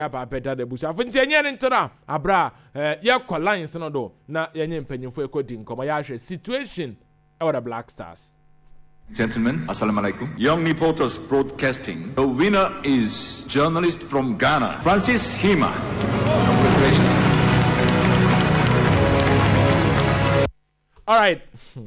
aba better the bush afunti enye ntona abra ye call lines no do na yenye mpanyimfo ekodi nkomo ya hwe situation e the Black Stars. Gentlemen, assalamu alaikum. Young Reporters Broadcasting. The winner is journalist from Ghana, Francis Hima. Congratulations. All right.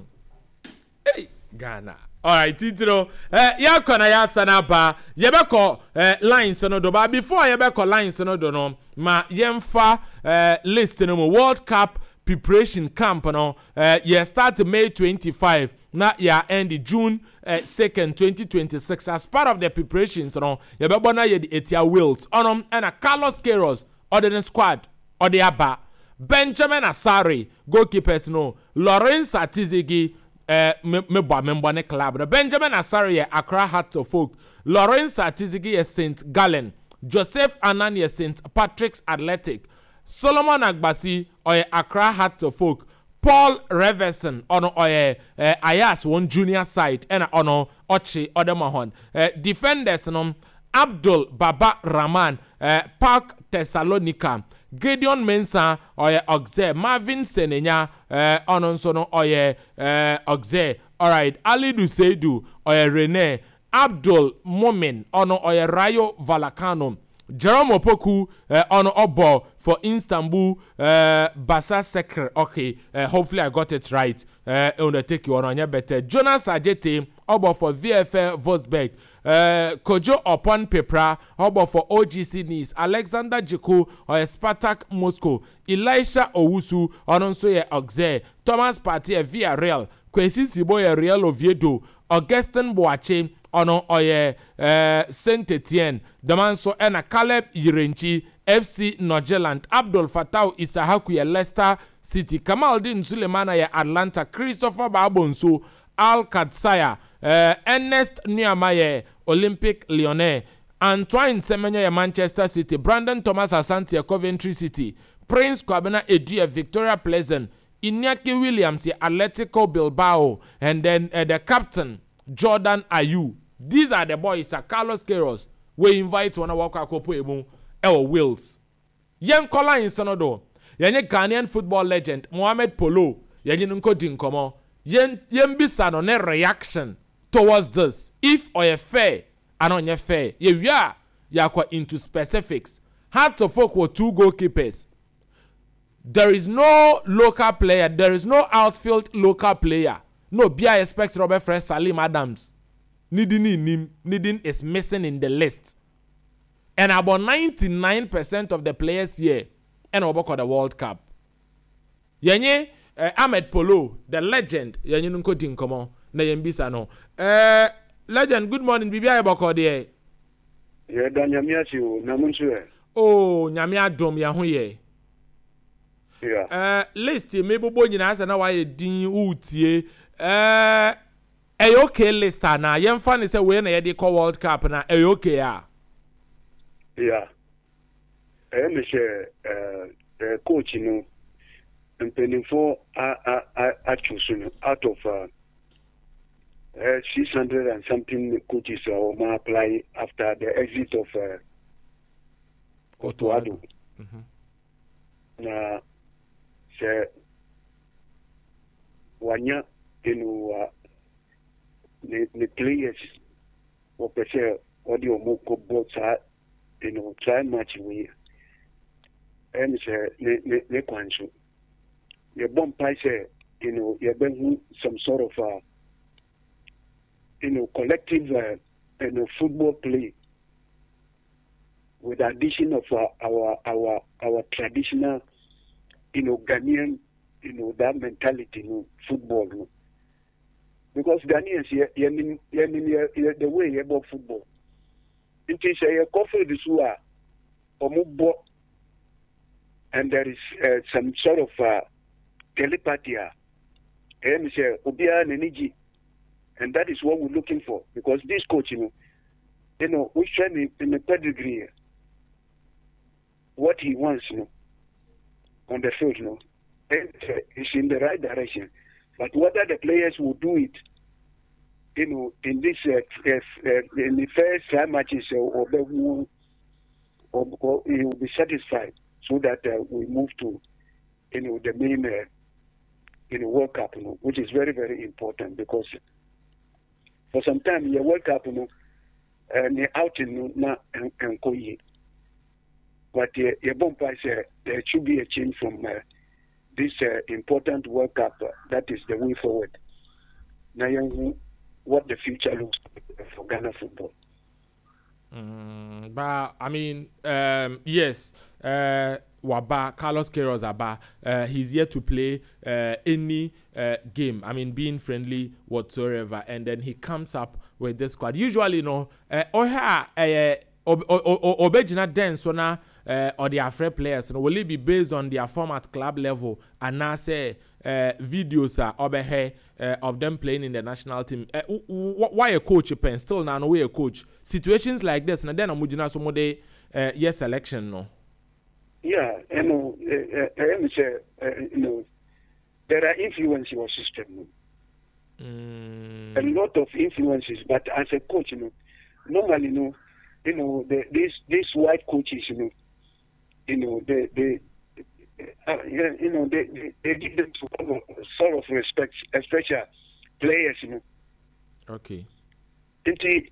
Hey, Ghana. All right, Titro. Ya kona ya sanaba. Yebeko lines no do. But before yebeko lines no do no, ma yemfa list no mo World Cup preparation camp no. Start May 25. Na ya end June 2nd, 2026. As part of the preparations no, yebebo na ye the Etia Wales. And a Carlos Queiroz or the squad or the aba. Benjamin Asare goalkeepers no. Lawrence Atizigi member club. Benjamin Asare Accra Hearts of Oak. Lawrence Atizigi St. Gallen. Joseph Anani St. Patrick's Athletic. Solomon Agbasi or Accra Hearts of Oak. Paul Reverson on Ayas one junior side and on Ochi Odemahon. Defenders no Abdul Baba Rahman Park Thessalonica. Gideon Mensah or Oxe. Marvin Senenya on sono or Oxe. Alright, Ali Duseidu or Rene Abdul Momin on or Rayo Vallecano. Jerome Opoku on Obo for Istanbul Basa Sekre. Okay, hopefully I got it right. Take you on your better. Jonas Ajete Obo for VFL Wolfsburg. Kojo Opon Pepra Obo for OGC Nice. Alexander Jiku or Spartak Moscow. Elisha Owusu on Oxe. Thomas Partey Villarreal. Kwesi Siboye Real Oviedo. Augustin Boache ono oye Saint Etienne Damanso ena Caleb Yirenchi FC Norgeland Abdul Fattah Isahaku ya Leicester City Kamaldin Sulemana ya Atlanta Christopher Babonso Al Katsaya Ernest Niamaye Olympic Lyonnais Antoine Semenyo ya Manchester City Brandon Thomas Asante ya Coventry City Prince Kwabena Edu ya Victoria Pleasant Iñaki Williams ya Atletico Bilbao and then the captain Jordan Ayew. These are the boys. Carlos Queiroz. We invite one walk akopo emu ewo Wales. Yen kola insanodo. Yenye Ghanaian football legend Mohamed Polo. Yenye nko dinkomo. Yen bisa no ne reaction towards this. If or fair, and on fair. We are yakwa into specifics. Hearts of Oak were 2 goalkeepers. There is no local player. There is no outfield local player. No, I expect Robert Fred Salim Adams. Needing is missing in the list. And about 99% of the players here and about the World Cup. Yenye Ahmed Polo, the legend. Yenye nunko tinkomo na yembisa no. Legend, good morning. Bibi ayaboko de. Yeah, Nyamia chiu namunchwe. Oh, Nyamia dom ya huye. Yeah. List me bobo nyina asa na waye din utie. Okay list na yemfa ne se we na ye de call World Cup na okay a. Yeah. Me share coach no mpeni for a choose out of 600 and something coaches or apply after the exit of Otuado. Na se wanya the players or pressure audio moko bots are try match we and say ne kwancho your bomb price you're been some sort of collective football play with the addition of our traditional Ghanaian that mentality football because Ghanaians the way about football it is a coffee this war or and there is some sort of telepathy and that is what we're looking for because this coach we train in the pedigree what he wants on the field and it's in the right direction. But whether the players will do it, in this in the first 5 matches or or he will be satisfied, so that we move to, the main, World Cup, which is very, very important, because for some time, the World Cup, and out in and Koyi. But there should be a change from this important World Cup. That is the way forward. Now, what the future looks like for Ghana football. But I mean, yes, Waba Carlos Queiroz Aba, he's yet to play any game. I mean, being friendly whatsoever, and then he comes up with this squad. Usually, Obejina dance na or the Afre players, will it be based on their form at club level, and now say videos of them playing in the national team? Why a coach pen still now? No way a coach. Situations like this, and then Amujina some day yes selection no. Yeah, there are influences in your system. A lot of influences, but as a coach, normally, these white coaches, they give them sort of respect, especially players, Okay. The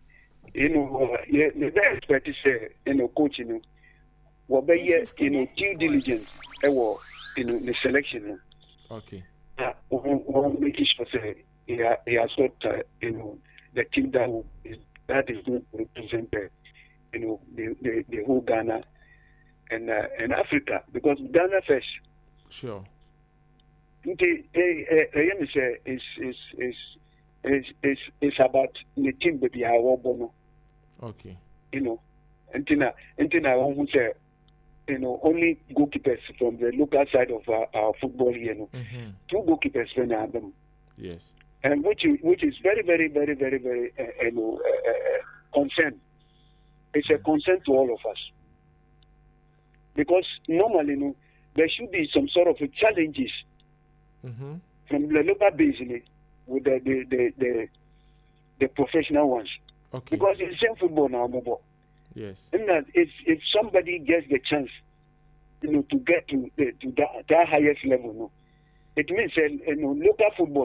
best expect is, coach, what be due diligence, the selection. Okay. Making sure he has got, the team that is going to represent, the whole Ghana and Africa, because Ghana first. Sure. It's about the team baby our bono. Okay. Until I won't say, only goalkeepers from the local side of our football here, two goalkeepers when I them. Yes. And which is very, very, very, very, very concern. It's a concern to all of us, because normally, there should be some sort of challenges from the local base with the professional ones. Okay. Because it's the same football now, mobile. Yes. And that if somebody gets the chance, to get to that highest level, it means local football,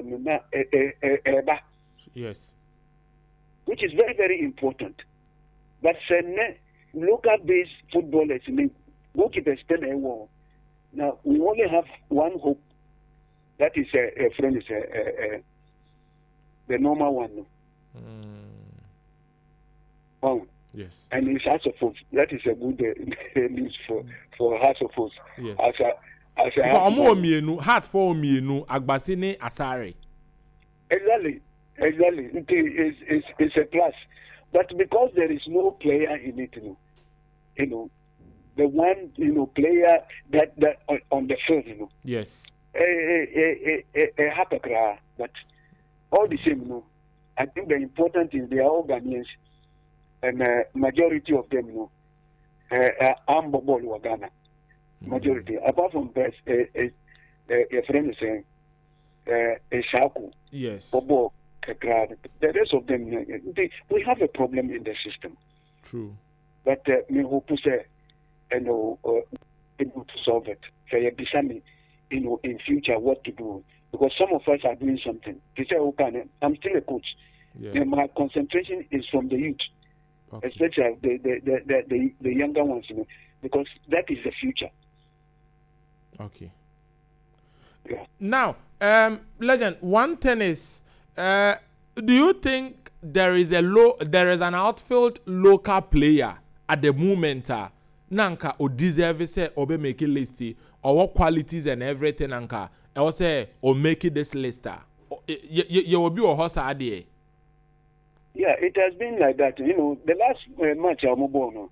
yes, which is very, very important. But local based footballers, goalkeepers tell everyone. Now we only have one hope. That is a friend is the normal one. Yes. And it's House of Hosts. That is a good news for House of Hosts. Yes. As a heart for Mienu, Agbasine Asare. Exactly. It's a plus. But because there is no player in it, the one player that on the field, yes, but all the same, I think the important is they are all Ghanaians, and majority of them, Ambobol or Ghana. Majority, apart from best, a friend is saying, Shaku, yes, Bobo. The rest of them, we have a problem in the system. True. But me hope to say, able to solve it. In future, what to do, because some of us are doing something. They say, okay, I'm still a coach. Yeah. My concentration is from the youth, Okay. especially the younger ones, because that is the future. Okay. Yeah. Now, Legend, one thing is, do you think there is an outfield local player at the moment nanka o deserve say or be make a list or what qualities and everything nanka or say or make it this list? You will be a horse idea. Yeah, it has been like that. The last match Omobono,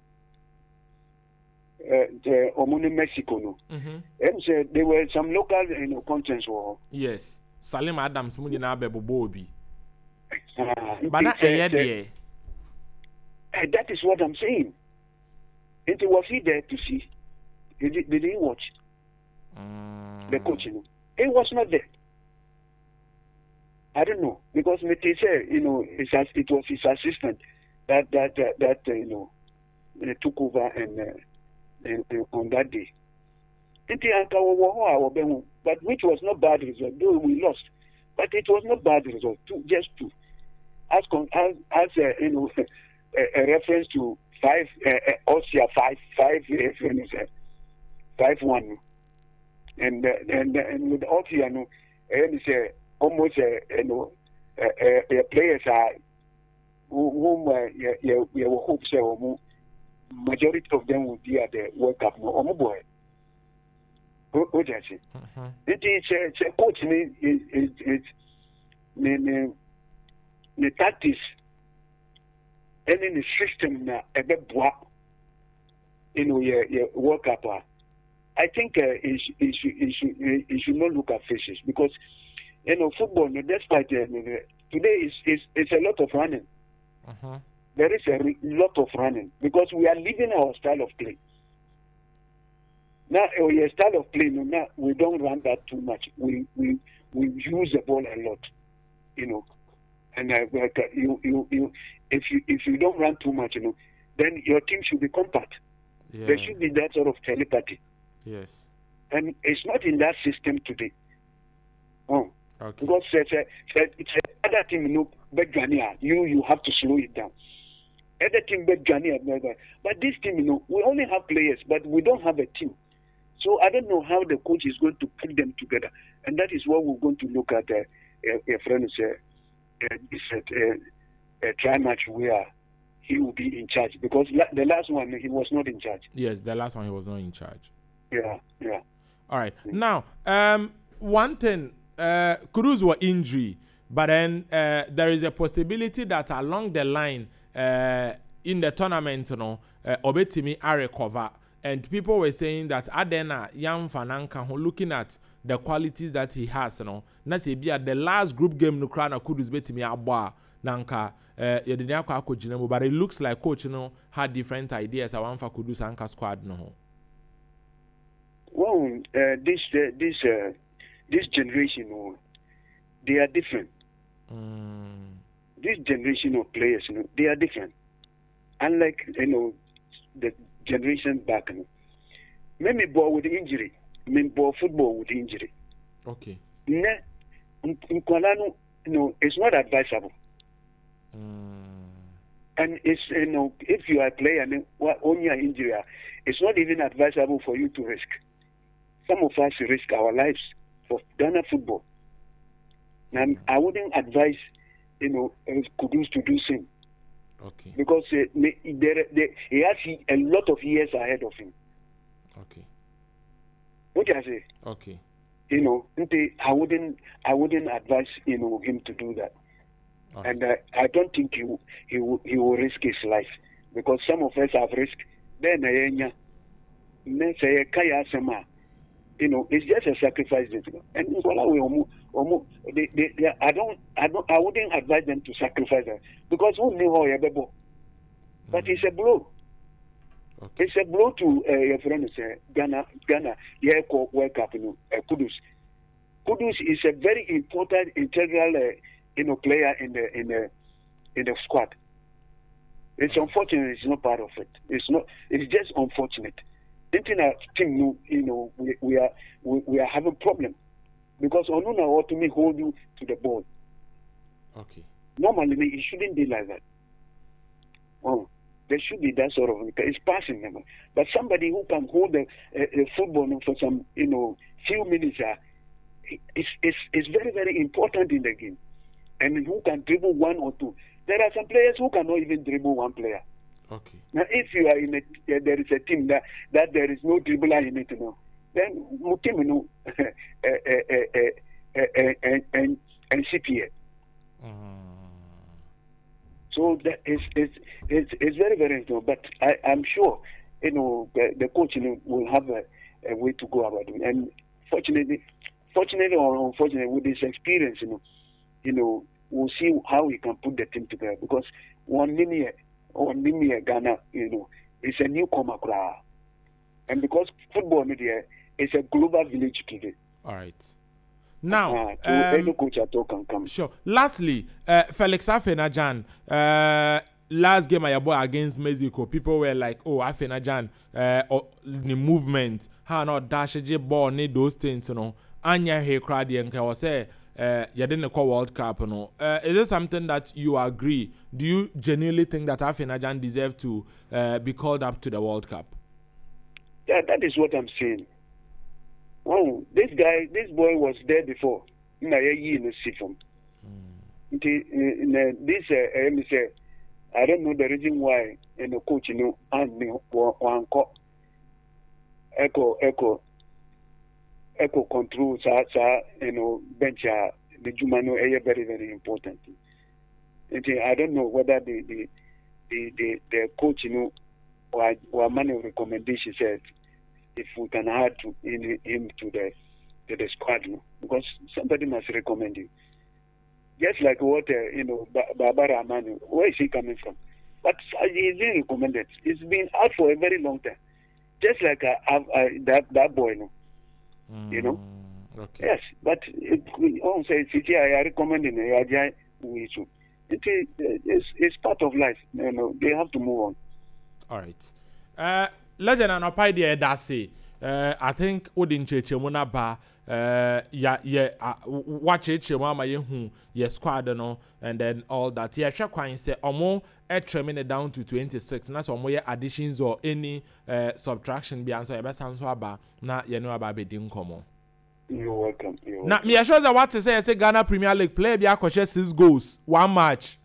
the Omuni Mexico, and said there were some local contents war. Yes. Salim Adams muni na be bobi. But that is what I'm saying. And was he there to see? Did he watch the coach? He was not there. I don't know, because Mete said, it was his assistant that took over and on that day. But which was not bad result, though we lost. But it was not bad result, just two. As a reference to 5-1. And with Austria, it's almost players are whom you hope so. Majority of them will be at the World Cup. No, boy. What I say? It's a coach. It's the tactics and in the system na your World Cup. I think it should not look at faces because football. Despite today it's a lot of running. There is a lot of running because we are leaving our style of play. Now our style of play, now we don't run that too much. We use the ball a lot, And if you don't run too much, then your team should be compact. Yeah. There should be that sort of telepathy. Yes. And it's not in that system today. Oh. Okay. Because it's other team, you have to slow it down. Other team, but this team, we only have players, but we don't have a team. So I don't know how the coach is going to put them together, and that is what we're going to look at. A friend said, a try match where he will be in charge because the last one he was not in charge. Yes, the last one he was not in charge. Yeah. All right. Now, one thing, Kudus were injury, but then there is a possibility that along the line in the tournament, Obetimi are recover. And people were saying that Adena Yam Fananka, looking at the qualities that he has, na se be at the last group game no crown Kudus betimi abwa nanka yedinya kwa jinemu, but it looks like coach had different ideas around for Kudus anka squad no. Well, this generation, they are different. This generation of players, they are different. Unlike the generation back, maybe ball with injury, ball football with injury. Okay. In Kuala, it's not advisable. And it's if you are a player and on your injury, it's not even advisable for you to risk. Some of us risk our lives for Ghana football. And I wouldn't advise, Kudus to do same. Okay. Because he has a lot of years ahead of him. Okay. What do I say? Okay. I wouldn't advise him to do that. Okay. And I don't think he will risk his life because some of us have risked. Then it's just a sacrifice. And I wouldn't advise them to sacrifice that because who knew how you but it's a blow. Okay. It's a blow to your friend Ghana World Cup. Kudus is a very important integral player in the squad. It's unfortunate it's not part of it. It's just unfortunate. Internet team, we are having problem because Onuna ought to hold you to the ball. Okay. Normally, it shouldn't be like that. Oh, there should be that sort of it's passing them. But somebody who can hold the football for some few minutes, it's very very important in the game. And who can dribble one or two? There are some players who cannot even dribble one player. Okay. Now, if you are in there is a team that there is no dribbler in it, then Mukim, and CPA. So that it's very very important. But I'm sure the coach will have a way to go about it. And fortunately or unfortunately, with this experience, we'll see how we can put the team together because one linear Ghana, it's a newcomer crowd. And because football media is a global village today. All right. Now, any coach at all can come. Sure. Lastly, Felix Afenajan, last game I bought against Mexico, people were like, oh, Afena Jan, the movement, how not dash a ball, need those things, you know. Anya he cried and was say, you didn't call World Cup, you know. Is it something that you agree? Do you genuinely think that Afena Jan deserve to be called up to the World Cup? Yeah, that is what I'm saying. Oh, this boy was there before. I don't know the reason why coach and me one echo control bench the Jumano very very important. I don't know whether the coach or money recommendation said if we can add him to the squad, because somebody must recommend him. Just like what Barbara Amanu, where is he coming from? But he's been recommended. It's been out for a very long time. Just like that boy, you know. Okay. Yes, but I recommend him. It's part of life. They have to move on. All right. Legend and Opide Dasi. I think Odin Chechemuna ba watch it mama yehu ye squad no and then all that. Yeah, Shakwan say omo tremine down to 26. Na so omo additions or any subtraction be answer ebe sanso aba na ye no aba be din komo. You're welcome. Now me assure that what to say Ghana Premier League player be akoshe 6 goals, 1 match.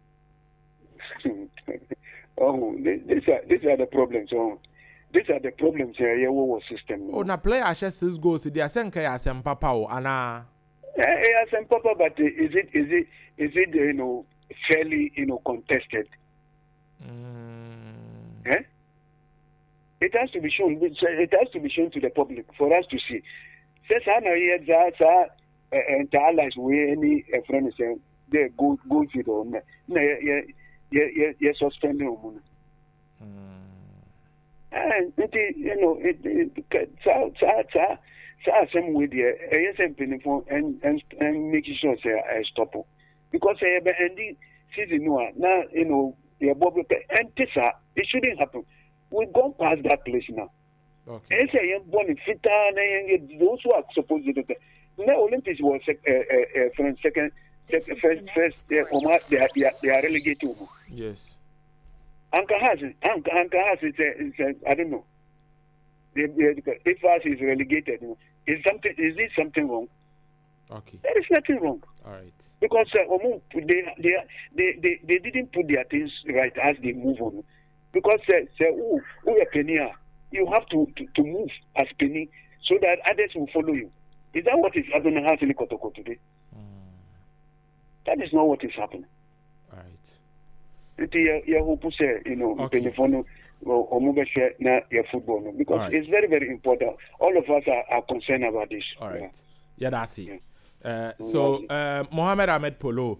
Oh, these are the problems. These are the problems here. Your system. Oh, na player share 6 goals. They are saying kaya sem papa o ana. Yeah, sem papa. But is it fairly contested? Eh? It has to be shown. It has to be shown to the public for us to see. Says I know here that allies we any friend say they go to the yeah suspending woman. And some way there, and making sure I stop because ending season now and it shouldn't happen. We've gone past that place now. Okay. And say born in Fita, those who are supposed to do that. Now Olympics was second, first. They are relegated. Yes. Anka has it. I don't know. If us is relegated, is this something wrong? Okay. There is nothing wrong. All right. Because they didn't put their things right as they move on. Because you have to move as penny so that others will follow you. Is that what is happening in Kotoko today? That is not what is happening. All right. Telephone or football because right. It's very, very important. All of us are concerned about this. All right. Yeah, that's it. So Mohamed Ahmed Polo,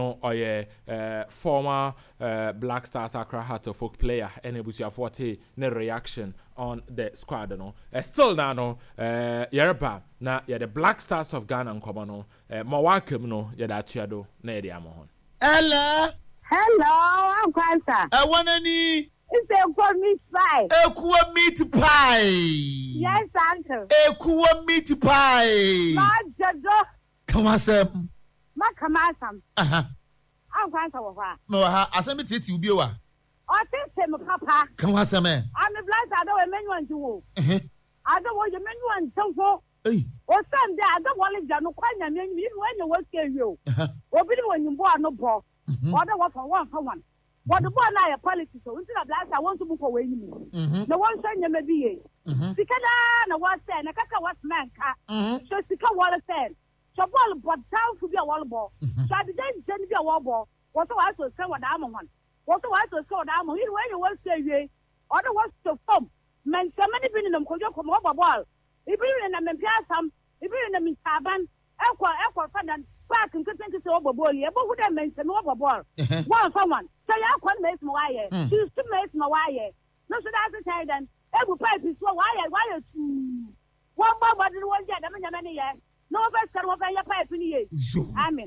former Black Stars Accra Heart of Oak player, and it was your 40 reaction on the squad. Still now, Yerba, now you're the Black Stars of Ghana and Komano, Mawakim, no, you're that Chiado, Nedi Amohon. Ella! Hello, I'm Kwanzaa. I want any. It's a good meat pie. A meat pie. Yes, uncle. A meat pie. Ma Jado. Come on, Sam. Ma Kamasam. I'm Kwanzaa. No, I send it to you. I think him, Papa. Come on, Sam. I'm the blind. I don't want you. I don't want your menu and so forth. Hey. Or Sunday, I don't want to know quite a menu when you work here. You. Or when you bought no ball. Order what for one. But the boy now a politics, so instead of that, I want to move away. The one saying you may be a Sikana, no one saying, a kaka was man cat. So Sika Waller said, so ball, but down to be a wall ball. So I didn't send be a wall ball. What do I to say what I'm on? What do I to say what I'm on? When you want to say, order was to form. Men, so many people in them could come over ball. If you're in them in Piassam, if you're in them in Taban, Equa, Fadan. Back and continue to over ball, but who then mention over ball? One someone. So you have one makes my wire. She's 2 makes my wire. No, so that's the time then. Every pipe is so wire. One more, but one jet, I mean, many years. No best can over your pipe in the year. I mean,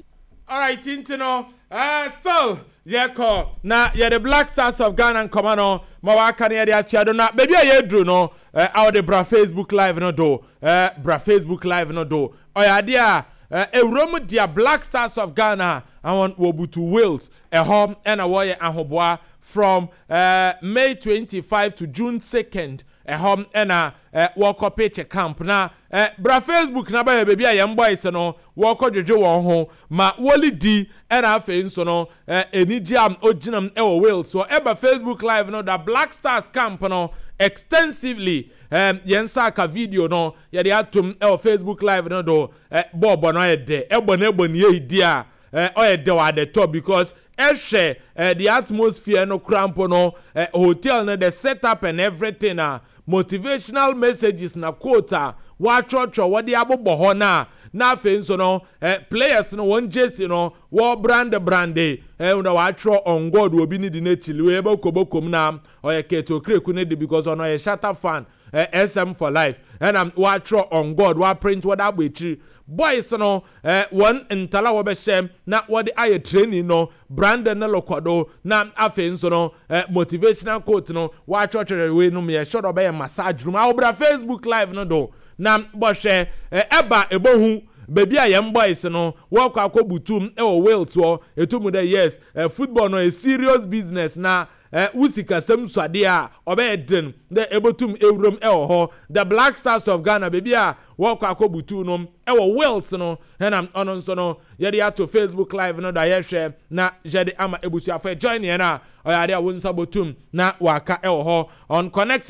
All right, Tintino. Still, na the Black Stars of Ghana and Commano. Mawaka ni ya chiadona. Baby ya drew no. Out the bra Facebook live no do. Bra Facebook live no do. Oya dia. Romu dia Black Stars of Ghana. I want Wobutu Wales. Home and a warrior and Hoboa from May 25 to June 2nd. Home and a walk up picture camp. Na bra Facebook na ba baby a young boys no walk up jojo won ho ma woli di and afen so no eni jam oginam e Wales. So eba Facebook live no the Black Stars camp no extensively yensaka video no ye de atum Facebook live no do bobo no ye de ebo ye dia oye de wa the top because share the atmosphere no crampo no hotel no the setup and everything motivational messages na quota wa trotro what the abobo ho na fe nso no players no won jesi no wo brand una wa tro on God obi ni di na chili we be kobokom na oye keto kreku ne di because ono ye shatter fan SM for life and am wa tro on God wa print what abwechi boys no one entala wo be shem na what the aye training no brand na lokodo na afe nso no motivational quote no wa tro we no me short obe massage room awobra Facebook live no do na boshe eba ebohu baby a young boys no walk akobutum Wales wo etumu de yes football no a serious business na usika sem swade a obeden de ebotum ewrom ho the Black Stars of Ghana baby a walk akobutu no Wales no and onon so no ye dey to Facebook live no da ye hwe na je de ama ebusuafo join ye na oyade a won sabotum na waka ho on Connect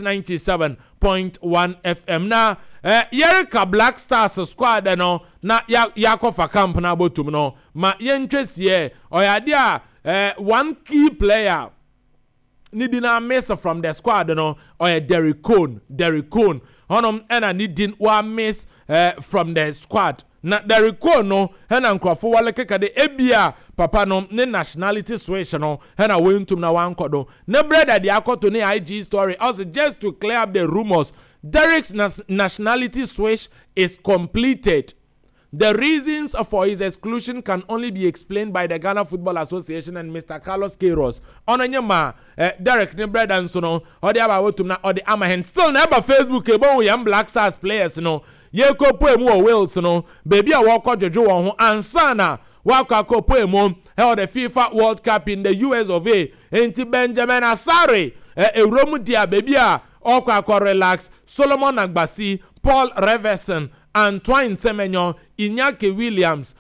97.1 FM na Yerika Black Stars squad no na yakofa camp na botum no ma yentwesie oyade a one key player needing miss from the squad no or Derrick Cohn honom ena needing one miss from the squad na Derrick Cohn no hena nkrofo wale keka de ebia papa no ne nationality switch no hena wentum na wankodo ne brother de akoto ne IG story also just to clear up the rumors. Derrick's nationality switch is completed. The reasons for his exclusion can only be explained by the Ghana Football Association and Mr. Carlos Queiroz. Onanyama, Derrick ne brother and so no, or the abawotum na or the amahen still never Facebook ebo young Black Stars players no. Ye ko poemu Wales no, baby a walk out jojo won ho ansana. Waka ko poemu held the FIFA World Cup in the US of A. Enti Benjamin Asare, Romu dia baby a Okwa relax, Solomon Agbasi, Paul Reverson, Antoine Semenyo, Iñaki Williams,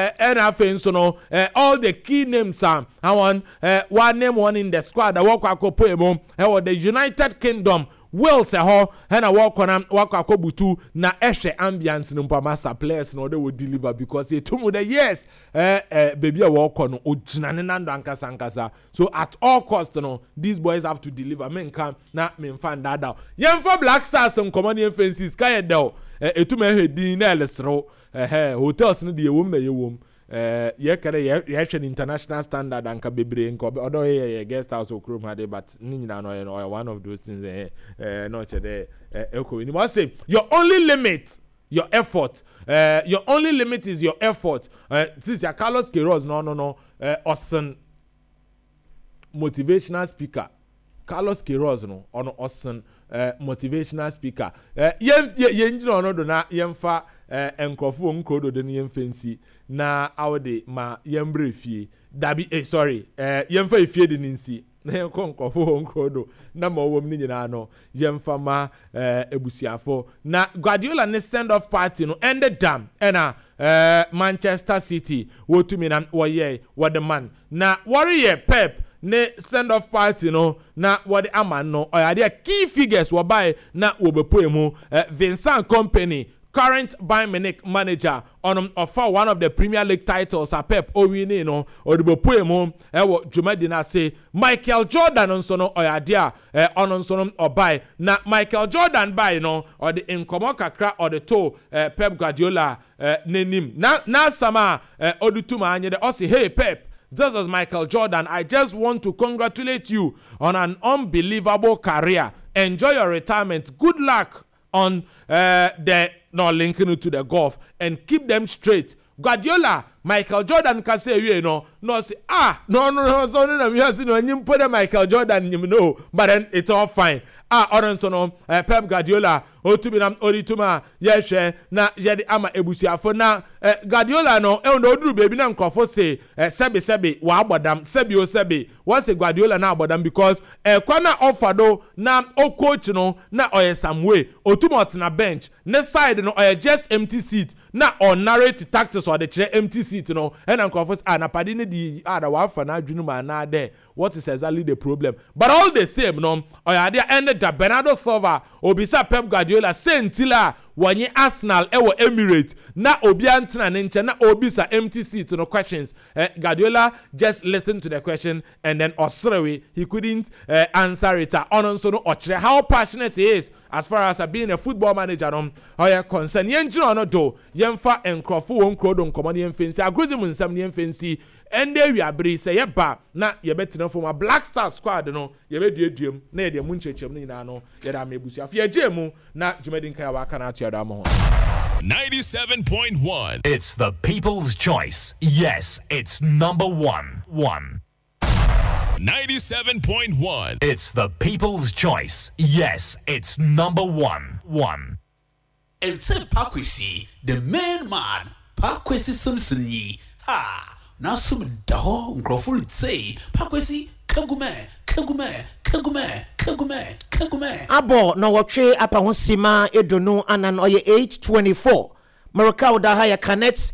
no, all the key names are one name in the squad. I walk the United Kingdom. Wales ho and I walk on Butu na eshe ambience no master players no they will deliver because they told me that yes baby I walk on ankasa. So at all cost no these boys have to deliver men come na men find that out yen for Black Stars some common fences kaya do etume he din na lesro hotels no de wom na yewom ye kare ye international standard anka bebre nko odo ye guest house okrom hade but ni nyina no one of those things no chede eko ni must say your only limit your effort your only limit is your effort since ya Carlos Queiroz no Osen motivational speaker Carlos Queiroz no ono Osen motivational speaker yen jino no do na yemfa enkofo nkodo de yemfensi na awde ma yembre fie dabi sorry yemfa efie de ninsi na enkofo nkodo na ma wom ni nyina no yemfa ma ebusiafo na Guardiola ne send off party no ended dam ena Manchester City wotumi na woye the man na warrior Pep ne send off party no na what aman no oyade key figures wo buy na wo bepoemu Vincent Kompany current Bayern Munich manager on offer one of the Premier League titles a Pep owini no odibopoemu wo Jumadi na say Michael Jordan onso no oyade onso no obuy na Michael Jordan buy no or the inkomo kakra or the to Pep Guardiola nenim na sama odutuma anye de say hey Pep, this is Michael Jordan. I just want to congratulate you on an unbelievable career. Enjoy your retirement. Good luck on linking to the golf and keep them straight. Guardiola Michael Jordan ka say we no say no so na we see no nyim put Michael Jordan nyim no but then it's all fine oron so no Pep Guardiola otubi na orituma yehwe na yede ama ebusuafo na Guardiola no e no oduru baby na nkofo say sebe wa abodam sebe once Guardiola na abodam because kwana ofado na o coach no na oye some way otumo otna bench ne side no oye just empty seat na on narrate tactics or the chair empty seat no and nkofo na padi ne di ada wa fa na adwunu ma na there what is exactly the problem but all the same no oya there ended da Bernardo Silva obisa Pep Guardiola sentila wanye Arsenal ewo Emirates na obi antena ne nche na obisa empty seat no questions Guardiola just listened to the question and then osrewe he couldn't answer it on so no ochre how passionate he is as far as being a football manager no oya concern yenjino no do yemfa enkrofo won krodo nkomani yemfensi agrozi mu nsam ne yemfensi ende wi abiri se yeba na yebetina from a Black Star squad no yebeduedum na yede mu nchechem no nyina no yeda mebusuafo yejemu na Jumedin Kaya waka na atuada mo 97.1. It's the people's choice. Yes, it's number 1. 97.1. It's the people's choice. Yes, it's number 1. It's Pakwesi, the main man, Pakwesi Simpson yi. Ha! Now some dog growful say Pakwesi Kagume. Abo no watche apa hosima edono anan oye age 24. Maraka da haya connect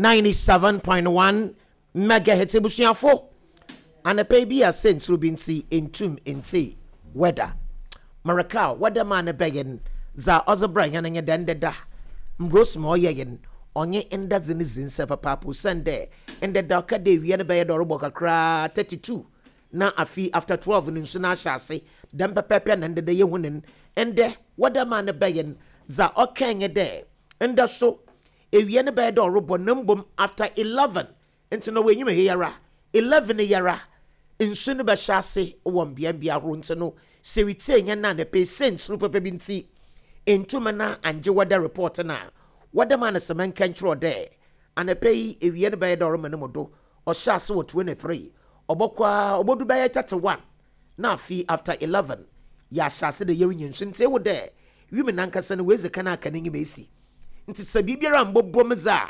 97.1 megahertz busuafo. And pay be a sense rubinsi entum enti weather. Maraka weather man begen za ozobra yananya dendeda. Mbros mo yegen onye enda zinizin sefa papu sende ende doka de wiene be dorobo kakra 32. Na afi after 12 in suna shase dem pepe na ndede ye hunin ende wada man beyen za okanye de ende so ewie ne be do robo nambom after 11 into no wenyime yara 11 yara insunu be shase won bia ro ntino se witie na ne pe sense no pepe binti entuma na anje wada report na wada man semen kanchro de anape ewie ne be do ro manemodo o shase wo 23 obokwa obodu baye 31 na fi after 11 ya shase de yeru nyensu nte wo de wimi nankasa ne weze kana aka nengi mesi nti sabibiara mbobom za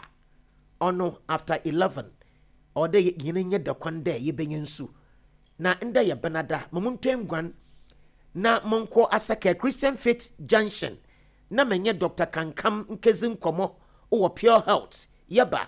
ono after 11 ode yinenye de kwande ye benyensu na nda ye benada mamuntengwan na monko asaka Christian Faith Junction na menye Dr. Kankam nkezin komo o Pure Health yeba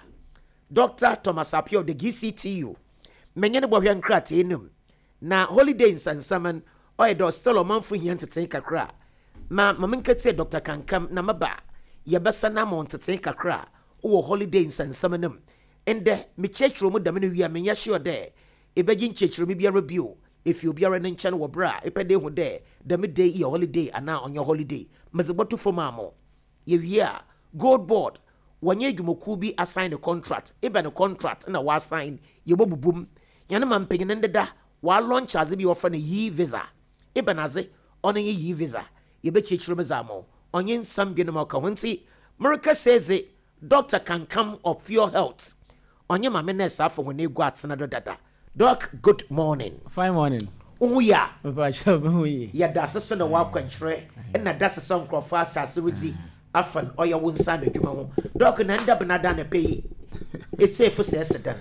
Dr. Thomas Apio de GCTU menyane bohwe nkrate enum na holiday insansaman oyedo still o manfu hian teten kakra ma mamenkete Dr. Kankam na maba yebesa na mon teten kakra o holiday insansamanum ende me chechro mu dame no wi amenya sure de ebeji nchechro mi biara bio if you biara ne nchen wo bra epede hu de dame day your holiday ana on your holiday mezeboto fomamo ye wia gold board wanye dwumoku bi assign a contract ebe no contract na wa assign yebobubum yana mampenye ndeda wa launch aze bi offer na yi visa ebe naze on yi visa yebe chechiro mezamo onye nsam bi no maka hunti America says it Dr. Kankam of Pure Health onye mame na sa for when egu atena do dada doc good morning fine morning uya papa chabu yi ya dasese na wa kwanchre na dasese nkrofo asase wuti afan oya wonsa na dwuma ho doc na nda benada na pay it's safe for sedan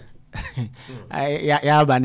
ya ba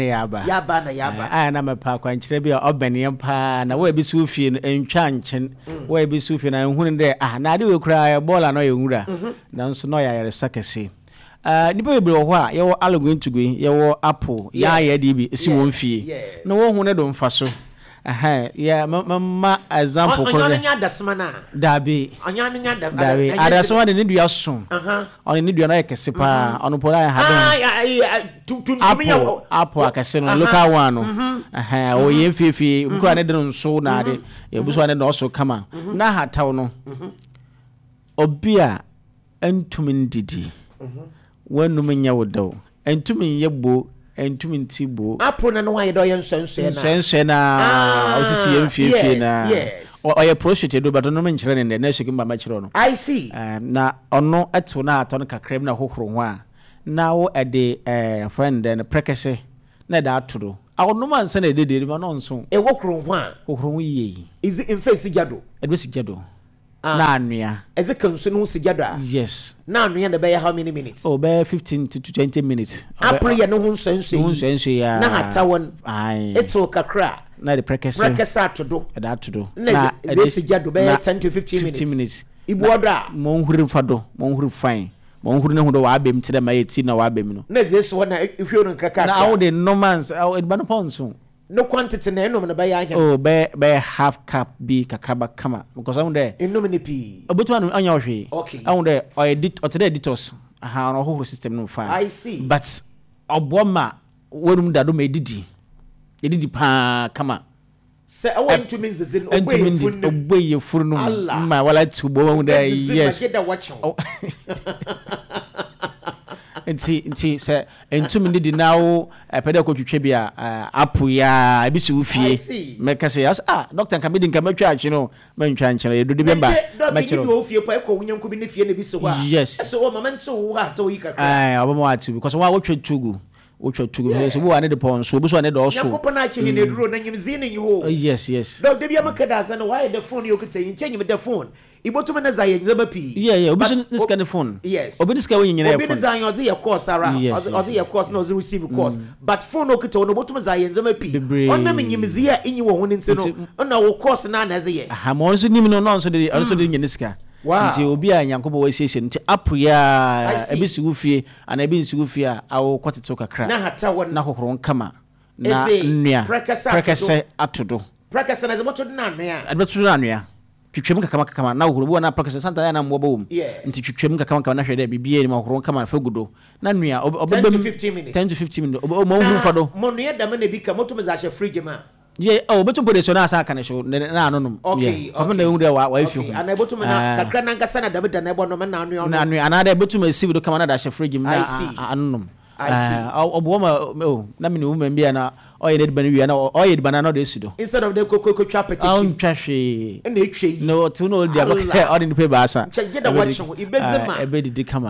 na mepa kwankyere bi obene pa na we bi su fie no entwa nchen we bi su fie na ehunu de na ade we kura ball na ye nwura na nso no ya yare sakase nipa we bi wo a ye wo alogun tugui ye wo apple ya ye di bi si won fie na wo hu ne do mfa so ya mama example ko onye nya dasma na dabi onye nya dabi adasma de ne dua so on ne dua na yekese pa on po la ha don apple akese no local one no o ye fifi ko ne de nso na de ye buso ne no so kama na hataw no obia entumin didi wanum nya wodaw entumin yebo entumin tibo apple na no wa ye do ye nsense na osisi ye mfie na o ye prostate do but no menkyere ne na shiki mama kyere no I see na ono eto na ato no kakrem na hohoro ho a now at the friend and prekese na da atoro awo no man se na de ma no nso e wokro ho a kokro yi is in face sigado e be sigado na anua is it kan so no sigado a yes na anua na be how many minutes oh be 15 to 20 minutes apre ya no ho nso ya na hatawon ai eto kakra na the prekese atodo da atodo na this sigado be 10 to 15 minutes ibu oda mo nhuri fado mo nhuri fine mo nhuri ne hu do wa abem tire ma yeti na wa abem no na this one na ihwe no kaka na all the normans it ban pounds no quantity na enom na be ya oh be half cup bi kakraba kama because am there enom ni pi obetu anu anya ohwe okay am there o edit o today editors aha no ho system no fine I see but oboma wonum dado ma edidi pa kama se I want to mean zin obey furu no ma wala tubo won there yes nti se entumi ndi now pede ko twetwe bia apu ya ebisi ufie meka se yes doctor nka medi nka matwa achi no mantwa nkyere do de bemba machiro do ufie pa ko wunyanku bi ne fie ne bi se ho a yes so o mama nti wo ha to yi kakra obama atu because wa wotwe tugu so bo ane de pon so bo so ane do so yakopo na achi ne duro na nyimzi ne ho yes do de bia makada za na why the phone you could say nyim the phone ibotum na za yenza pi yeah obi this kind of phone yes obi this kind when nyina phone obi za yoze ye course ara oze ye course no receive course but phone okita no botum za yenza pi onna nyimzi ya inyi wo ho nti no onna wo course na na ze ye ha mo so nim no so de nyina sika nti obi a nyankobo wa siesie nti apuya ebisi wufie ana ebisi wufie a awo kwatete kakra na hata won na hohoro kama na nnua prekese atodo prekese na zemoto na nnua abetu na nnua twetwem kama na hohoro bo na prekese santa ya na mwobo wom nti twetwem kama na hwede bibie ni ma hohoro kama na fagudo na nnua obebe 10 to 15 minutes o mo hu fado mo nnua da me na bi ka moto za she fridge ma yeah betu pode so na asa kana sho na anonum okay na hu de wa ifi hu ana betu na kakra na ngasa na da na ebo no me na nnua na ana da betu ma sibi do kama na da she fridge ma anonum oboma na me ni woman bia na oye de bana wi na oye de bana no de sido instead of the koko twa petition twahwe na etwe no to no dia ba on the paper asa chegeda watch ibezima ebedi kama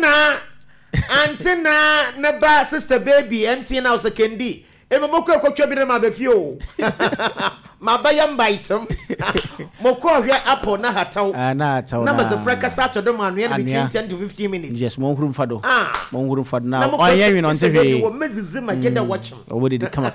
antina na ba sister baby antina usekendi emomoko ekotwa bi na ma be fie mabaya mbaitum moko hwe apple na hataw na ma se prekasa to do manu ya between 10 to 15 minutes yes mo huru mfado na oye wi no ntwe wo mezizi mageda watch obodi di kama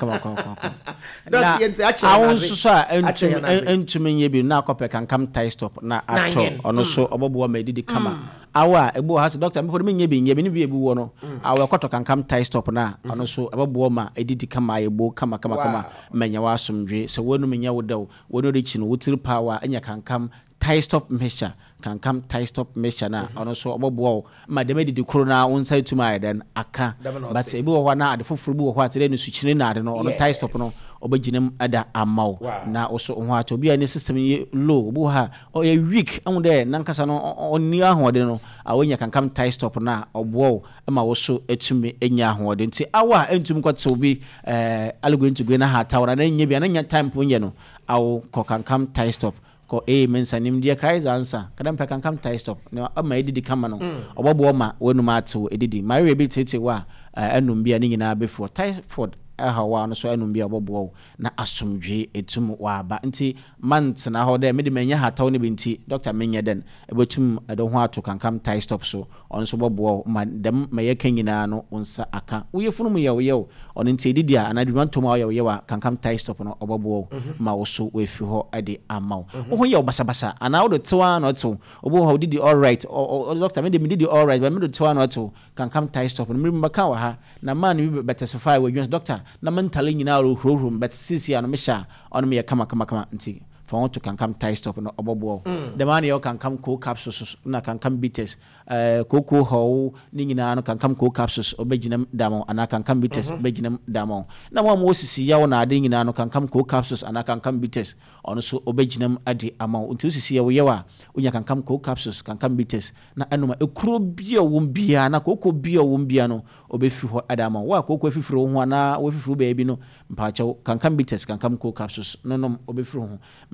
na awon so a entumi nye bi na akopɛ kankam tie stop na ato ono so obobo ma edidi kama awa ebo ha se doctor me for me nye bi ni bi ebu wo no awa kwato kankam tie stop na ono so obobo ma edidi kama ebo kama manya wa asomdwe se wonu menya wodaw wono de chi no wotiri power anya kankam tie stop mixture kankam tie stop mixture na ono so obobo ma dem edidi kro na wonsai tuma eden aka but ebi wo na ade foforo bi wo ho atere no suchire na ade no ono tie stop no obaginem ada amaw na oso ho ato obi ani system low obo ha o ye weak amu de nankasa no oni ahode no awonya kankam tie stop na obo ma woso etumi enya ahode nti awa entum kwate obi algo ntugwe na ha tawra na nya bia na nya time ponye no awo ko kankam tie stop ko mensa nim dia krais answer kadam pe kankam tie stop na ama edidi kama no obobo ma wonu ma ato edidi my rebi tete wa enum bia ni nyina before typhoid hawa no so enum bia obobo na asomdwe etum wa ba nti month na ho de me de menya hataw ne binti doctor menya den ebetum edo ho ato kankam tie stop so on so obobo ma dem ma yeka nyina no onsa aka uyefunu mu yew on nti edidi a anadu mantom a yewa kankam tie stop no obobo ma wo so wefi ho ade amaw ho ye obasabasa ana wo de tewa no to obo ho didi all right doctor me didi all right but me de tewa no to kankam tie stop no me mbaka wa ha na man we better we doctor na mentally nyina ro but sisi ano me sha ono me kama nti for want to kankam tie stop no obobo the man yo kankam cool capsules na kankam bitters cocoa ho ni nyina no kankam cool capsules obegina damo ana kankam bitters obegina damo na mo sisi ya wona ade nyina no kankam cool capsules ana kankam bitters ono so obegina ade amount nti sisi ya wo yewa unya kankam cool capsules kankam bitters na anoma ekuro bia wombia na cocoa bia wombia no obefi ho adama wa cocoa fifiro ho ana wo fifiro ba bi no mpacha kankam bitters kankam cool capsules no obefiro ho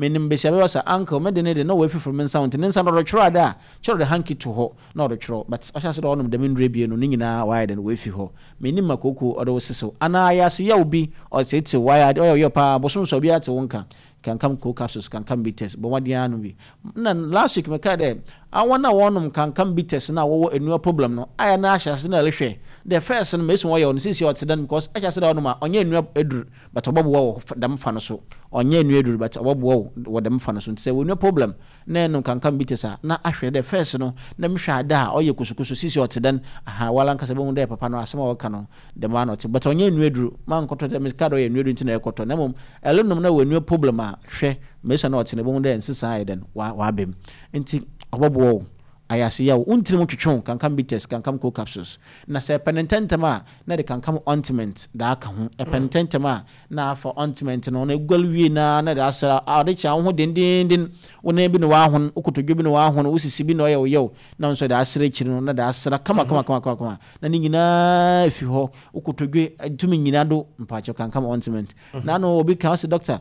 menim be shabe wasa uncle me de no we fifro men sound ne nsa no chro ada chro de hanky to ho no de chro but asha se do onum de men rebie no nyina why de we fi ho menim makoko odo seso ana ya se ya obi o se ti why oyo pa bosom so bia te wonka can come co capsules can come bitters but what dia no bi na last week me ka de awon wonum can come bitters na wo enu problem no aya na asha se na lehwe the first no meso wo ye on sisi o tsedan because asha se da onum a onye enu edur but obobo wo dam fa no so onye enu edur but obobo wo dam fa no so say wo enu problem na enu can come bitters na ahwe the first no na me hwa da oye kusukusu sisi o tsedan aha wala nka se bo de papa no asema wo ka no de ma no but onye enu edur man koto de me ka do ye enu edur ntina e koto na mom elunum na wo enu problem a hwe meso na otine bo de nsisa aiden wa bem nti obobo ayase ya untiri mu twetwon kankam bitters kankam co capsules na se penententema na de kankam ointment da aka ho penententema na for ointment no na egwalwie na de asra ade cha ho dendenden wona bi no wa ho ukotodwe bi no wa ho usisi bi no ye na nso de asra kiri no na de asra kama na ni nyina fi ho ukotodwe tumi nyina do mpacho kankam ointment na no obi ka se doctor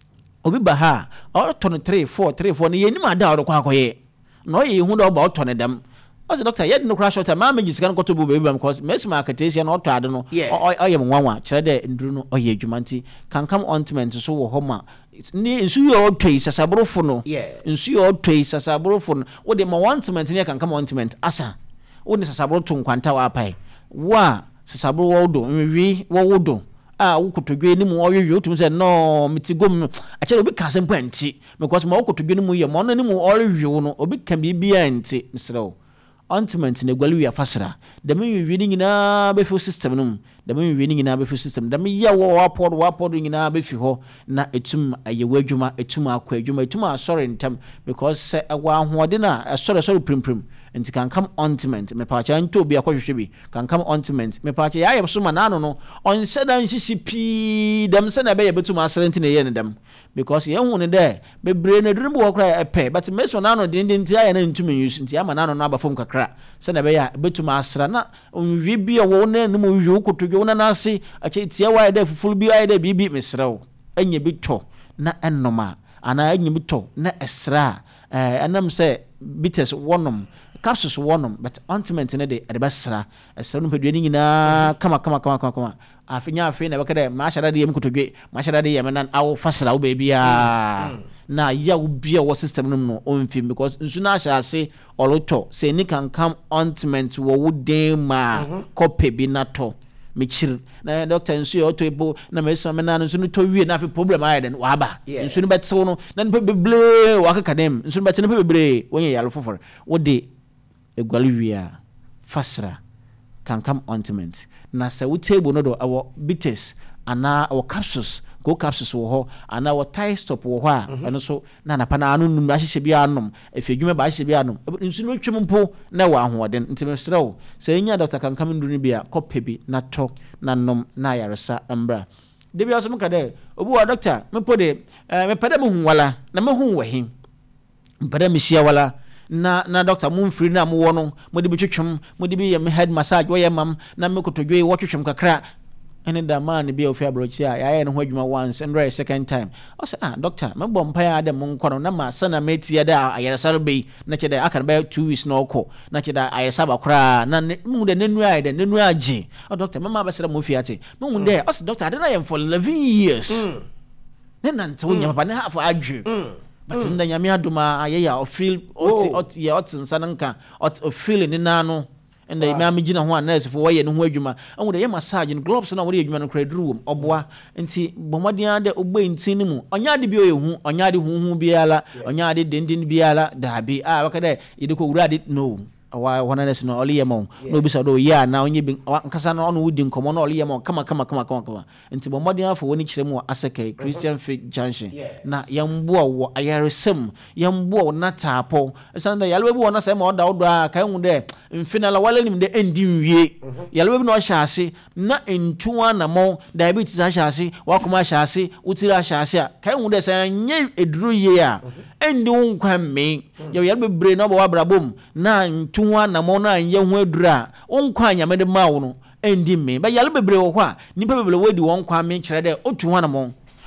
obi ba ha o ton 3 4 ni yenim ada o kwa akoye no ye hu do ba o ton dem o se doctor yed no crash shot ma me jisika no to bu baby because mes ma akatesia no to ade no o ye mwanwa kire de nduru no o ye adwumanti kankam ointment so wo ho ma ni nsu yo twei sasabrofo no nsu yo twei sasabrofo no wo de ma ointment ni kankam ointment asa wo ni sasabro to nkwanta wa apai wa sasabro wo do nwi wo do ukotodwe ni mu oyewe otum se no mitigom achele obi ka sempo anti because ma ukotodwe ni mu ye mo no ni mu oyewe no obi kan bibia anti misrew ointment ne gwali wi afasra de me wi ni nyina be fi system no de me wi ni nyina be fi system de me ye wo wapod nyina be fi ho na etum ayewa adwuma etum akwa adwuma etum asore ntam because se wa ahoode na asore primprim nti kan come ointment me pa cha nto bi akwahwehwe bi kan come ointment me pa cha ya so ma nano no on sedan hihisi dem se na be ye betum asore nti na ye ne dem because ye hu ne de bebre na duru bo kra epe but me so nano din ti ya na ntum use nti ama nano na abafom kakra se na be ya betum asra na onwi bi wo na num wi ukotodwo na nase ache tia wa de fufulu bi wa de bibi misrew anya bi to na enoma ana anya bi to na esra anam se bitters wonom capsules wonom but ointment ne de basra esra no pedua ni nyina kama afinya na bakada ma shara de yemkotodwe ma shara de yemenan awo fasra wo bebia na ya wo bia wo system no onfim because nsu na ashase oloto se ni kan come ointment wo ma kope bi na to michir na doctor nsu yo to ebo na meso me na nsu no to wie na fi problem aiden wa ba nsu no betsew no na npa beble wa ka kadem nsu no betsew no bebre wonye yalo fofor wo de egwalewia fasra can come ointment na se wo table no do awo bitters ana awo capsules go capsules wo ho ana wo tie stop wo ho a eno so na na pa na anu num ahihye bia anom efedwuma ba ahihye bia anom nsu no twem mpo na wa ahoden ntimesrew se enya doctor kan kam nduru ni bia kope bi na to na nom na yaresa ambra de bia so mka de obu wa doctor mepo de me pede me hu wala na me hu wahin pede me hia wala na doctor mu mfiri na mu wo no mo de bi twetwem mo de bi ye me head massage wo ye mam na me kotodwe wo twetwem kakra ene da man bi ofi abrochi a ya no ho adwuma once and right second time o say doctor me bom pa ya de mo nkono na ma sana metie da ayaresa be na chede aka ba 2 weeks na okọ na chede ayaresa ba kra na mu de nenu ai de nenu agi o doctor mama ba sere mo fi ate mu de o say doctor I don't am for 11 years ne nante wonya papa ne half adwe but nda nyame aduma ayeya o feel ot nsananka o feel ni nano and the mammy Gina one nurse for way and where and with a massage and gloves and already human credit room or bois and see Bomadia de obey in cinema on yadi bio on yadi who biala on yadi dindin biala dabi look at that you could read it no one us no only among no bisa do ya now you been kasana on woodin come on all yamon come into Bomadia for when each more asake Christian Faith Junction na yambo ayaresem yambo natapo sanda yalwebu wana say mo da kai hu de mfinala wale nim de endin wie yalwebu no hyase na entuwa na mo diabetes hyase wakoma hyase utira hyase a kai hu de say nye eduru ye a endi wonkwa me yalwebu bre no bo abrabom na entuwa na mo na anye hu edura wonkwa nyame de mawo no endi me ba yalwebu bre wo kwa nipa bebele wodi wonkwa me kire de otuwa na mo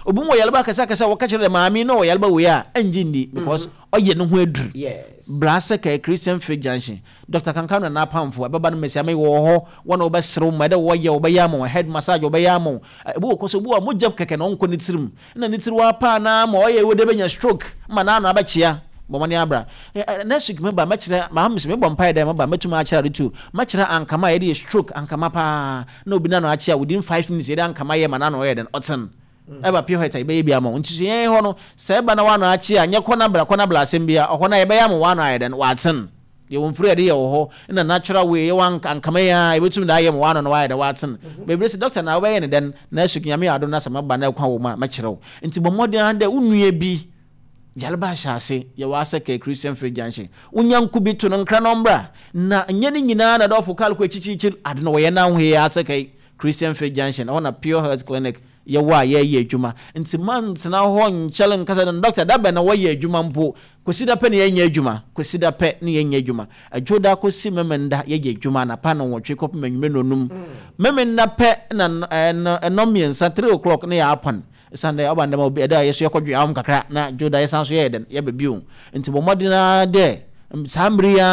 obu mo yalba kasa waka kire maami no yalba we a enjindi because oye no ho adru brasa ka Christian Faith Junction Dr. Kankano na pamfo baba no mesia me wo ho wona obesrew ma de wo ye obeyamo head massage obeyamo ebu ko so bu a mo jab keke no nko nitirim na nitiriwa pa na ma oye wo de benya stroke ma na ba chia bomani abra next week me ba ma kire ma hamse me bom pai dem ba metuma a kire tu ma kire ankama ye de stroke ankama pa na obi na no a chia within 5 minutes ye de ankama ye ma na no ye den oten eba pio heta ibe bia mo nti yen ho no se ba na wa no a chia anye kona bla asembia ho na ye be ya mo wa no ye den waten ye won free de ye ho na natural way ye wan ankama ya ebetum da ye mo wa no wa ye de waten bebre se doctor na we ye ne den na suki nyame ado na sama ba na kwa wo ma kire wo nti bomodi ande unue bi jalba shase ye wasa ke Christian Faith Junction unyanku bi to no nkra nombra na nyene nyina na do focal ko chichichir ade no ye na ho ye asa ke Christian Faith Junction on Pure Health Clinic ye wa ye adwuma nti man na ho nchele nkasa na doctor da be na wo ye adwuma mpo kosida pe ne ye nya adwuma kosida pe ne ye nya adwuma adwoda kosi memenda ye adwuma na pa no wotwe kop manwume nonum memenda pe na no miensa 3 o'clock ne ya apan Sunday abanda mo be da yeso yakodwe am kakra na joda yesanso ye den ye bebiu nti bomodina de samria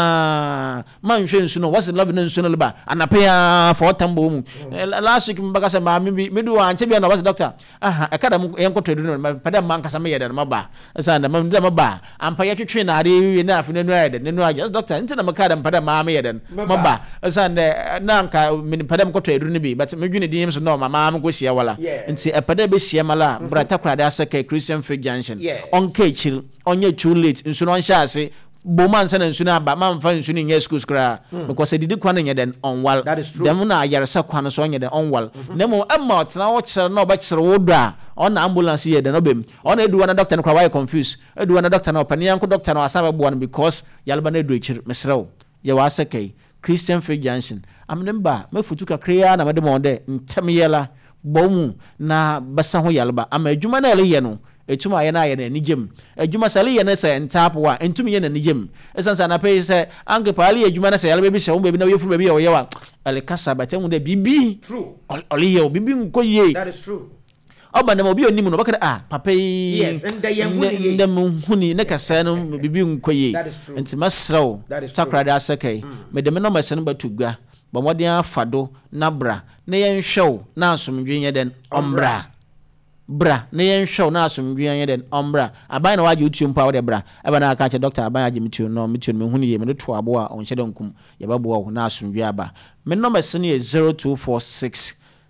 manhwe nsu no what's love nsu no ba anape ya for tambo mu last week mbaka se ma me do anche bia na what's doctor akada mu yenkoto edu no pada man kasa me ye den maba Sunday mam de maba ampa ye twetwe na ade wi na afi nenu ye den nenu just doctor nti na makada pada ma me ye den maba Sunday na anka me pada mkoto edu ni bi but me dwene din so no mama am go hia wala nti pada be hia mala brata kwade asaka Christian Faith Junction on kechil onye too late nsu no nhyase Boman sana nsuna ba man fa nsuni nye schools kra because didi kwan nye den onwal dem na ayaresa kwan so nye den onwal nemo amma otena wo kire na obakire wo do a on ambulance ye den obem on eduwa na doctor kra why confused eduwa na doctor na opani yanko doctor na asaba bo one because yalba na edu ekire mesrew ye wa asakai Christian Faith Junction amnemba mafutu kakra na madem onde ntem yela bomu na basa ho yalba ama adwuma na ele ye no etuma ye na ye na nijem adwuma sale ye na se ntapo entumi ye na nijem esansa na pay se ange pali adwuma na se yale bebi se wo bebi na yefuru bebi ye wo ye wa ele kasa batem de bibi true oli ye bibi nkoye that is true oba na obi onimu no bakada papa yes ndem huni ne kasa no bibi nkoye enti masrew takrade asakai me de me no masene batugua bomodin afado na bra na ye nhwew na asomdwe ye den ombra bra na yen show na asomdwe yen den ombra aban na waje utu mpa wode bra aba na aka che doctor aban aje mitu no mitu me hunu ye me to abo a onhye de nkum ye babo na asomdwe aba me number sene ye 0246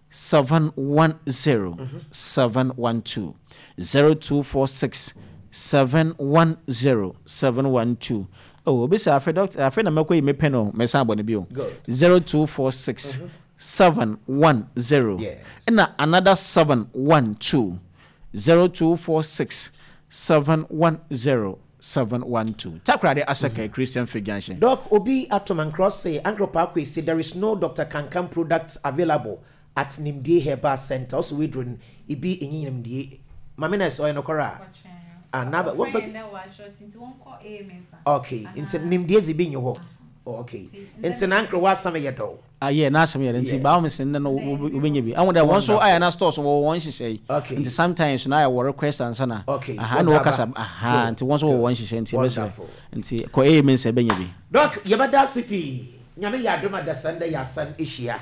710 712 0246 710 712 oh obisa afa doctor afa na makoyi me peno me san abone bio 0246 710 and another 712 0246 710 712 takrade asaka Christian Faith Junction doc obi atoman cross say Angropakwe say there is no Dr. Kankan products available at Nimdie Herbal Center also we drone ibi enyi Nimdie mamina so enokora anaba what for okay into Nimdie zibi nyo okay into Ankro wa some ye do yeah na some ye nti ba o sen no obenye bi awon da won so aya na stores wo won hihye nti sometimes na ya wo request answer na aha no kasa aha nti won so wo won hihye nti bese nti ko men se benye bi doc ye bada sipi nyame ya doma da Sunday ya san eshia.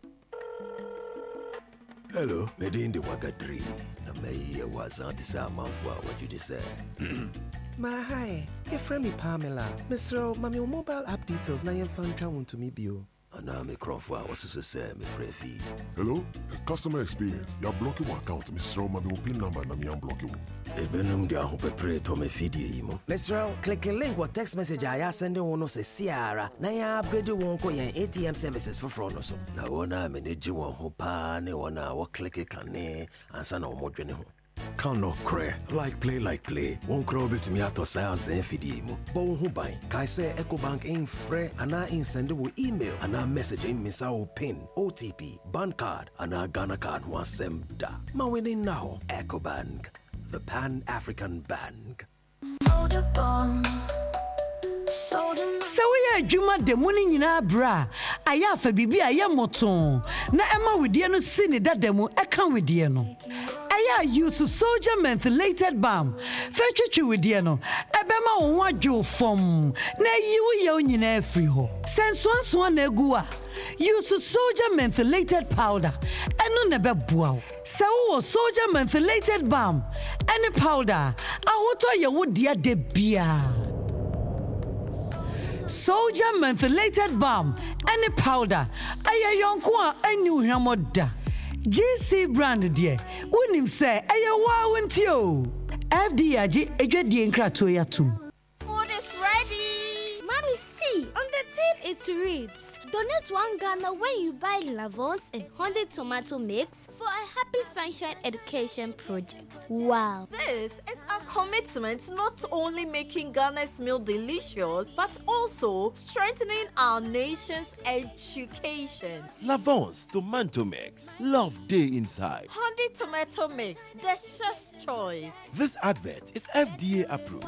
Hello, Medindi Wagadri. Na me was antisa manfwa what you say. Ma hi, your friend me Pamela. Mr. Mami mobile app details na yen fan travel to me bio. Ana me kronfwa was to say me frefi. Hello, customer experience. You are blocking my account, Mr. Mami pin number na me unblock you. Ebenum dia ho pepre to me feed imo. Mr. Click a link what text message I send one no say Ciara. Na ya upgrade won ko yen ATM services for front so. Na wona manage won ho pa ne wona wo click kane ansa na wo dwene ho. Can no cray like play won't crow bit me at ourselves and feed him. Bon who buy Kai say EcoBank in free and I send you email and I message in Miss our pin OTP bank card and our Ghana card was sem da. Ma winning now EcoBank, the Pan-African Bank. So we are Juma de morning in our bra. I have a bibi, I am moton. Na Emma with Diano Sini that demo, I come with Diano. na use soldier mentholated balm fetwetwe wedie no ebema wo wadwo fom na yiwo ye onyina afri ho sensuanso na egu a use soldier mentholated powder eno ne beboa se wo soldier mentholated balm ene powder ahoto ye wo dia de bia soldier mentholated balm ene powder ayayonko a anu hwamoda GC brand dear unim say ayawa wonti o FDA agi edwadie nkrato yatum. Food is ready. Mommy, see on the tin it reads donate 1 Ghana when you buy Lavons and 100 tomato mix for a Happy Sunshine Education project. Wow. This is a commitment not only making Ghana's meal delicious, but also strengthening our nation's education. Lavons tomato mix. Love day inside. 100 tomato mix, the chef's choice. This advert is FDA approved.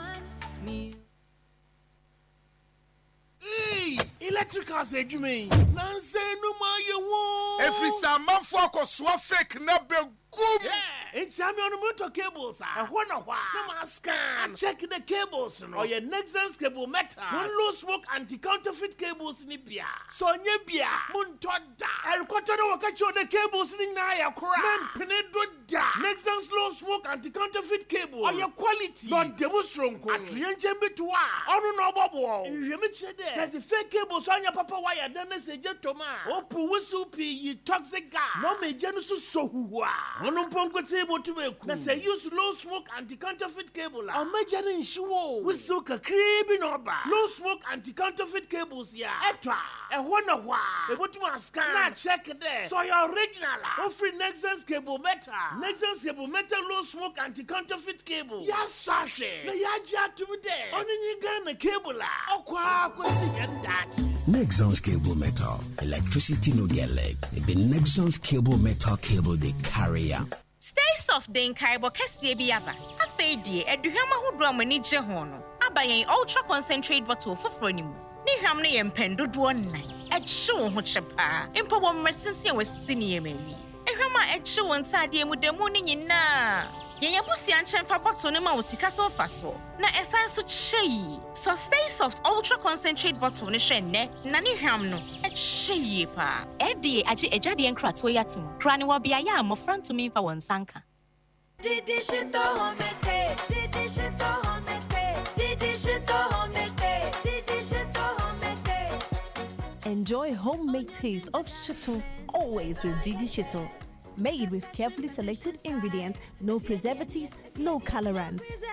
Electrical say you mean Nancy no ma ye wo every man for ko so fake na be gum it's am on motor cables ah ho na hwa no ma scan check the cables no or your Nexans cable metal one low smoke anti counterfeit cables ni bia so nye bia munto da erikoto no waka cho the cables ni na ya kora men penedo da Nexans low smoke anti counterfeit cable or your quality not demonstronko atrenje metua onu no bobo yemi chede say the fake cables on your papa wire then say je toma opu wusu pi yi toxic gas no me je no so huwa onu ponko table to be na say use low smoke anti counterfeit cable o meje no nshiwo wusu ka kribi no ba low smoke anti counterfeit cables ya etwa ho na hwa ebotu scan na check there so your original free Nexans cable metal low smoke anti counterfeit cable ya sashe na ya ja to there only Ghana cable okwa kwesi yendach Nexans cable metal electricity no get leg it be Nexans cable metal cable they carry am. Stay soft den kaibo kese bi aba afei die eduhwam ahodo amani je ho no abayen ultra concentrate bottle foforo ni mu ni hwam ne yempendodo nnan ehye ho chepa empo bo mmetense wasini yemeli ehwam a ehye won sade mu demu ni nyina yenya busia nchemfa bottle ne ma osika so faso na esan so chei so stay soft ultra concentrate bottle ne hwe ne na ni hwam no ehye pa FDA agi edwade nkrato yatum kra ne wo bia ya amofra ntumi mfa won sanka Didi shito homete Didi shito homete Didi shito homete Didi shito homete. Enjoy homemade taste of shito always with Didi Shito. Made with carefully selected ingredients, no preservatives, no colorants.